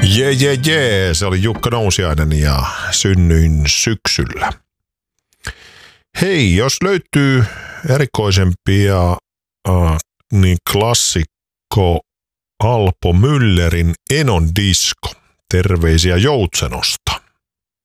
Jee, se oli Jukka Nousiainen ja synnyin syksyllä. Hei, jos löytyy erikoisempia niin klassikko Alpo Müllerin Enon disko. Terveisiä Joutsenosta.